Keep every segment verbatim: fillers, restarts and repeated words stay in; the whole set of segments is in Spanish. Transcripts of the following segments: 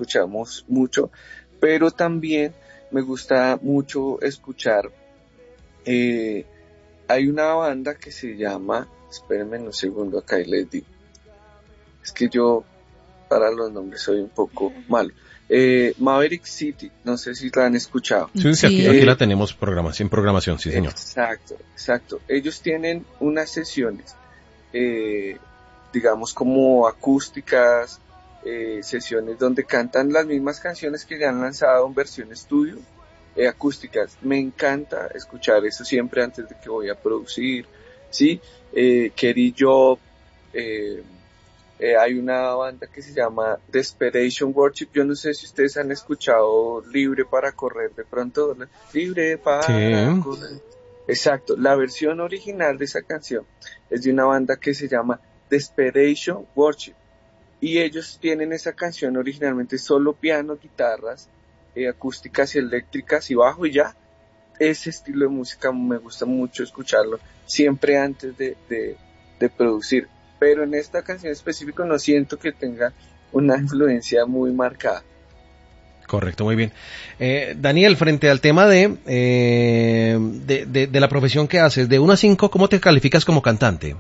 escuchamos mucho, pero también me gusta mucho escuchar, eh, hay una banda que se llama, espérenme un segundo acá y les digo, es que yo para los nombres soy un poco malo. Eh, Maverick City, no sé si la han escuchado. Sí, sí, aquí, aquí la tenemos programación, programación, sí señor. Exacto, exacto. Ellos tienen unas sesiones, eh, digamos como acústicas, eh, sesiones donde cantan las mismas canciones que ya han lanzado en versión estudio, eh, acústicas. Me encanta escuchar eso siempre antes de que voy a producir, ¿sí? Eh, Kerry Job, eh, Eh, hay una banda que se llama Desperation Worship. Yo no sé si ustedes han escuchado Libre para Correr de pronto. Libre para sí. correr. Exacto. La versión original de esa canción es de una banda que se llama Desperation Worship. Y ellos tienen esa canción originalmente solo piano, guitarras, eh, acústicas y eléctricas y bajo y ya. Ese estilo de música me gusta mucho escucharlo siempre antes de, de, de producir. Pero en esta canción específica no siento que tenga una influencia muy marcada. Correcto, muy bien. Eh, Daniel, frente al tema de, eh, de, de, de la profesión que haces, de uno a cinco, ¿cómo te calificas como cantante?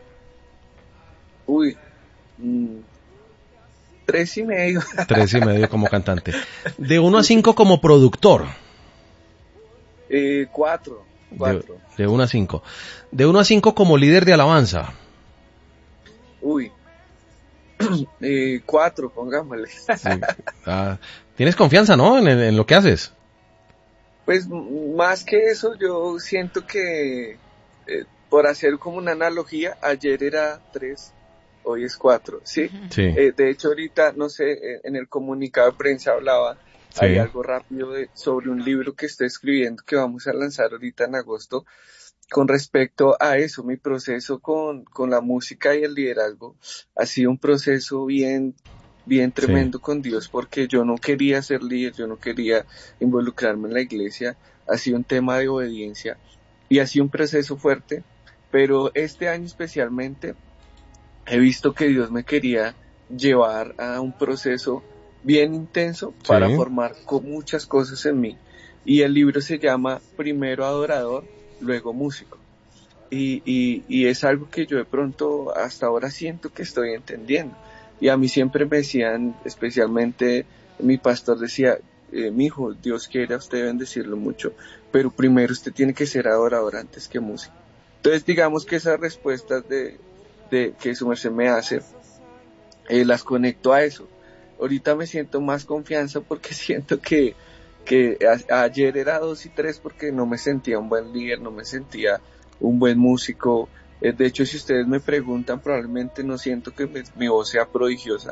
Uy, mmm, tres y medio. Tres y medio como cantante. De uno a cinco como productor. Eh, cuatro. cuatro. De, de uno a cinco. De uno a cinco como líder de alabanza. Uy, eh, cuatro, pongámosle. Sí. Ah, tienes confianza, ¿no? En, en lo que haces. Pues más que eso, yo siento que, eh, por hacer como una analogía, ayer era tres, hoy es cuatro, ¿sí? Sí. Eh, de hecho, ahorita, no sé, eh, en el comunicado de prensa hablaba, sí. Hay algo rápido de, sobre un libro que estoy escribiendo que vamos a lanzar ahorita en agosto. Con respecto a eso, mi proceso con, con la música y el liderazgo ha sido un proceso bien, bien tremendo, sí. Con Dios, porque yo no quería ser líder, yo no quería involucrarme en la iglesia, ha sido un tema de obediencia y ha sido un proceso fuerte, pero este año especialmente he visto que Dios me quería llevar a un proceso bien intenso para sí. Formar con muchas cosas en mí, y el libro se llama Primero Adorador, luego músico, y, y, y es algo que yo de pronto hasta ahora siento que estoy entendiendo, y a mí siempre me decían, especialmente mi pastor decía, eh, mijo, Dios quiere a usted bendecirlo mucho, pero primero usted tiene que ser adorador antes que músico. Entonces digamos que esas respuestas de, de que su merced me hace, eh, las conecto a eso. Ahorita me siento más confianza porque siento que que a, ayer era dos y tres porque no me sentía un buen líder, no me sentía un buen músico. Eh, de hecho, si ustedes me preguntan, probablemente no siento que me, mi voz sea prodigiosa,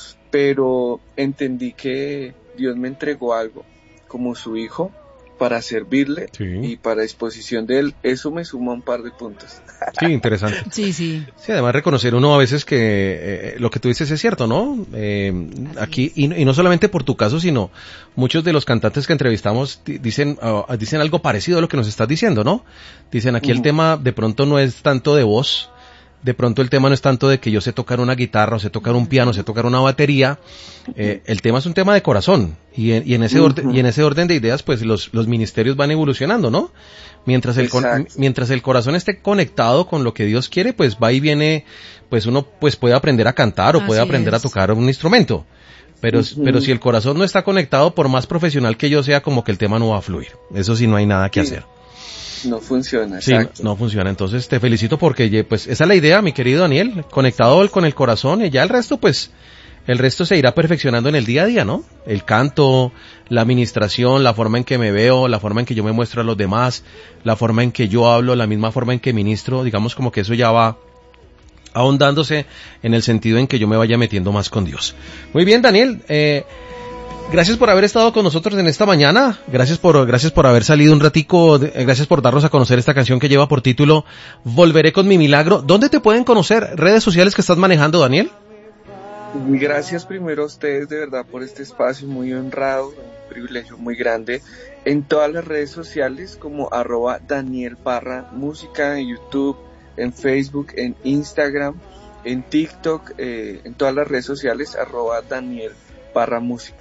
pero entendí que Dios me entregó algo como su hijo para servirle, sí. Y para disposición de él. Eso me suma un par de puntos. Sí, interesante. Sí, sí. Sí, además reconocer uno a veces que eh, lo que tú dices es cierto, ¿no? Eh, aquí, y, y no solamente por tu caso, sino muchos de los cantantes que entrevistamos dicen, uh, dicen algo parecido a lo que nos estás diciendo, ¿no? Dicen aquí uh-huh. El tema de pronto no es tanto de voz, de pronto el tema no es tanto de que yo sé tocar una guitarra, o sé tocar un piano, o sé tocar una batería, eh, el tema es un tema de corazón, y en, y en ese orden, y en ese orden de ideas, pues los, los ministerios van evolucionando, ¿no? Mientras el, con, mientras el corazón esté conectado con lo que Dios quiere, pues va y viene, pues uno pues puede aprender a cantar, o Así puede aprender es. a tocar un instrumento, pero, uh-huh. pero si el corazón no está conectado, por más profesional que yo sea, como que el tema no va a fluir, eso sí no hay nada que sí. hacer. No funciona, sí, exacto. no funciona. Entonces te felicito porque pues esa es la idea, mi querido Daniel, conectado con el corazón, y ya el resto pues, el resto se irá perfeccionando en el día a día, ¿no? El canto, la administración, la forma en que me veo, la forma en que yo me muestro a los demás, la forma en que yo hablo, la misma forma en que ministro, digamos como que eso ya va ahondándose en el sentido en que yo me vaya metiendo más con Dios. Muy bien, Daniel, eh, gracias por haber estado con nosotros en esta mañana, gracias por, gracias por haber salido un ratico, gracias por darnos a conocer esta canción que lleva por título Volveré con mi milagro. ¿Dónde te pueden conocer? ¿Redes sociales que estás manejando, Daniel? Gracias primero a ustedes de verdad por este espacio, muy honrado, un privilegio muy grande. En todas las redes sociales como arroba Daniel Parra Música, en YouTube, en Facebook, en Instagram, en TikTok, eh, en todas las redes sociales arroba Daniel Parra Música.